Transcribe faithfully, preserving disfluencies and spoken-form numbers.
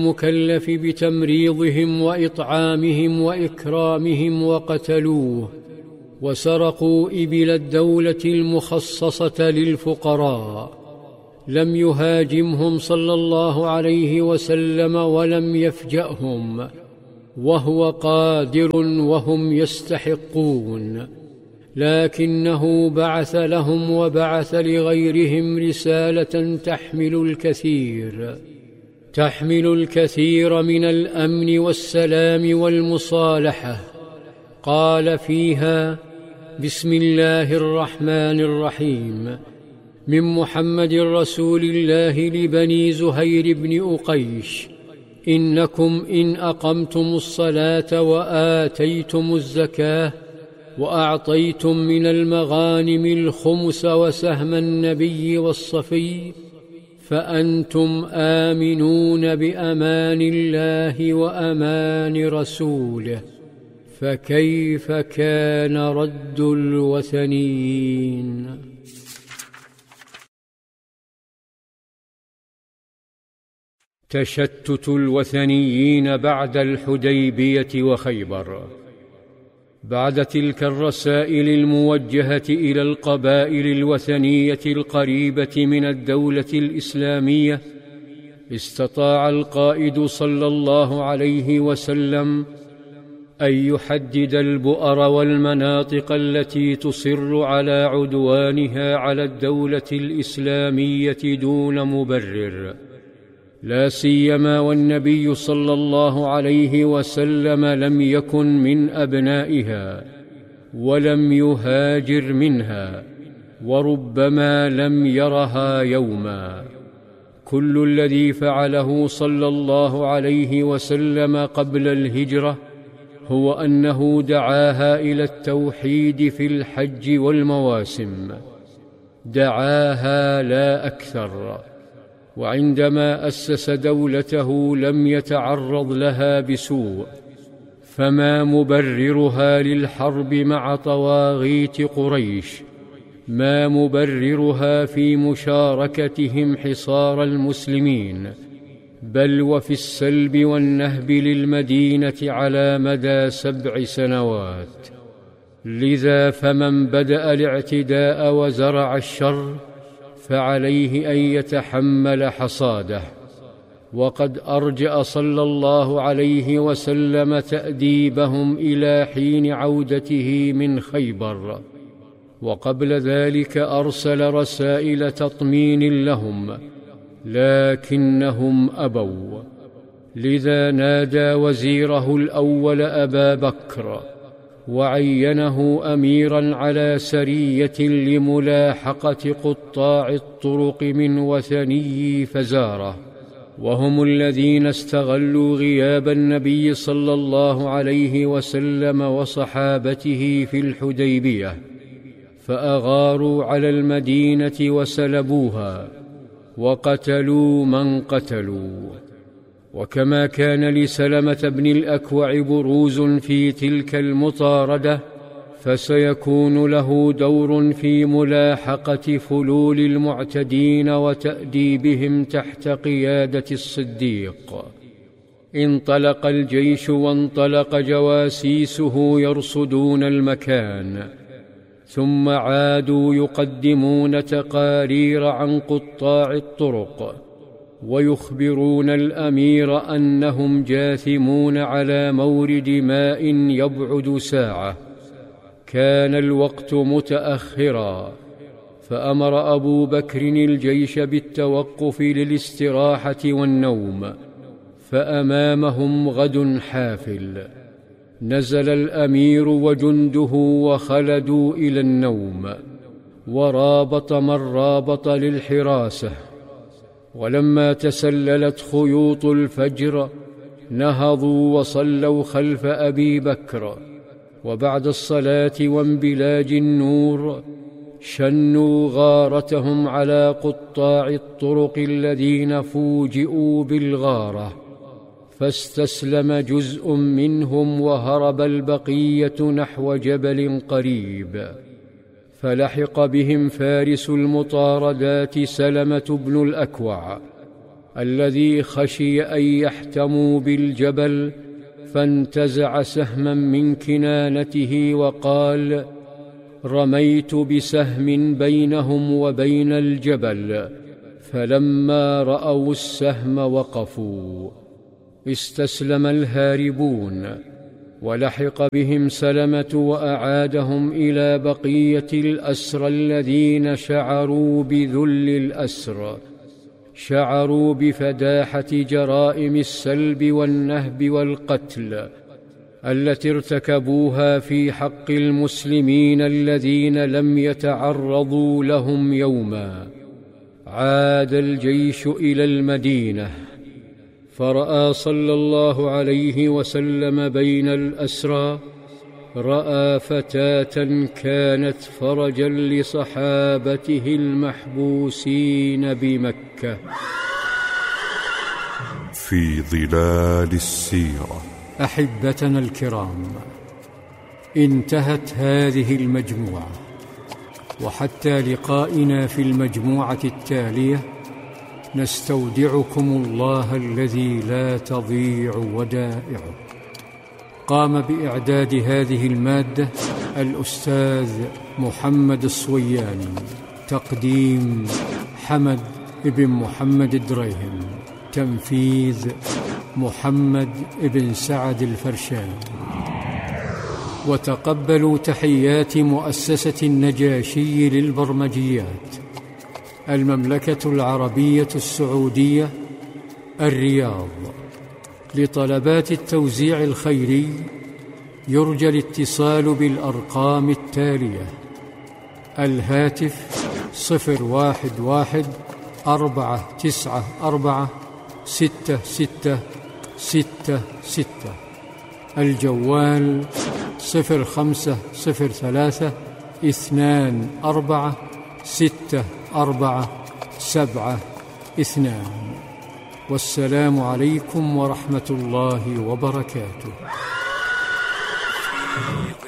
المكلف بتمريضهم وإطعامهم وإكرامهم وقتلوه، وسرقوا إبل الدولة المخصصة للفقراء. لم يهاجمهم صلى الله عليه وسلم ولم يفجأهم، وهو قادر وهم يستحقون، لكنه بعث لهم وبعث لغيرهم رسالة تحمل الكثير تحمل الكثير من الأمن والسلام والمصالحة. قال فيها: بسم الله الرحمن الرحيم، من محمد رسول الله لبني زهير بن أقيش: إنكم إن أقمتم الصلاة وآتيتم الزكاة وأعطيتم من المغانم الخمس وسهم النبي والصفي فأنتم آمنون بأمان الله وأمان رسوله، فكيف كان رد الوثنيين؟ تشتت الوثنيين بعد الحديبية وخيبر. بعد تلك الرسائل الموجهة إلى القبائل الوثنية القريبة من الدولة الإسلامية، استطاع القائد صلى الله عليه وسلم أن يحدد البؤر والمناطق التي تصر على عدوانها على الدولة الإسلامية دون مبرر، لا سيما والنبي صلى الله عليه وسلم لم يكن من أبنائها ولم يهاجر منها، وربما لم يرها يوما. كل الذي فعله صلى الله عليه وسلم قبل الهجرة هو أنه دعاها إلى التوحيد في الحج والمواسم، دعاها لا أكثر. وعندما أسس دولته لم يتعرض لها بسوء، فما مبررها للحرب مع طواغيت قريش؟ ما مبررها في مشاركتهم حصار المسلمين، بل وفي السلب والنهب للمدينة على مدى سبع سنوات؟ لذا فمن بدأ الاعتداء وزرع الشر فعليه أن يتحمل حصاده. وقد أرجأ صلى الله عليه وسلم تأديبهم إلى حين عودته من خيبر، وقبل ذلك أرسل رسائل تطمين لهم، لكنهم أبوا. لذا نادى وزيره الأول أبا بكر وعينه أميراً على سرية لملاحقة قطاع الطرق من وثني فزارة، وهم الذين استغلوا غياب النبي صلى الله عليه وسلم وصحابته في الحديبية، فأغاروا على المدينة وسلبوها وقتلوا من قتلوا. وكما كان لسلمة بن الأكوع بروز في تلك المطاردة، فسيكون له دور في ملاحقة فلول المعتدين وتأديبهم تحت قيادة الصديق. انطلق الجيش وانطلق جواسيسه يرصدون المكان، ثم عادوا يقدمون تقارير عن قطاع الطرق ويخبرون الأمير أنهم جاثمون على مورد ماء يبعد ساعة. كان الوقت متأخرا، فأمر أبو بكر الجيش بالتوقف للاستراحة والنوم، فأمامهم غد حافل. نزل الأمير وجنده وخلدوا إلى النوم، ورابط من رابط للحراسة. ولما تسللت خيوط الفجر نهضوا وصلوا خلف أبي بكر، وبعد الصلاة وانبلاج النور شنوا غارتهم على قطاع الطرق الذين فوجئوا بالغارة، فاستسلم جزء منهم وهرب البقية نحو جبل قريب. فلحق بهم فارس المطاردات سلمة بن الأكوع، الذي خشي أن يحتموا بالجبل، فانتزع سهما من كنانته وقال: رميت بسهم بينهم وبين الجبل، فلما رأوا السهم وقفوا. استسلم الهاربون، ولحق بهم سلمة وأعادهم إلى بقية الأسرى الذين شعروا بذل الأسر، شعروا بفداحة جرائم السلب والنهب والقتل التي ارتكبوها في حق المسلمين الذين لم يتعرضوا لهم يوما. عاد الجيش إلى المدينة، فرأى صلى الله عليه وسلم بين الأسرى، رأى فتاة كانت فرجا لصحابته المحبوسين بمكة. في ظلال السيرة. أحبتنا الكرام، انتهت هذه المجموعة، وحتى لقائنا في المجموعة التالية نستودعكم الله الذي لا تضيع ودائعه. قام بإعداد هذه المادة الأستاذ محمد الصوياني، تقديم حمد بن محمد الدريهم، تنفيذ محمد بن سعد الفرشان. وتقبلوا تحيات مؤسسة النجاشي للبرمجيات، المملكة العربية السعودية، الرياض. لطلبات التوزيع الخيري يرجى الاتصال بالأرقام التالية: الهاتف صفر واحد واحد أربعة تسعة أربعة ستة ستة ستة ستة، الجوال صفر خمسة صفر ثلاثة اثنان أربعة ستة أربعة سبعة اثنان. والسلام عليكم ورحمة الله وبركاته.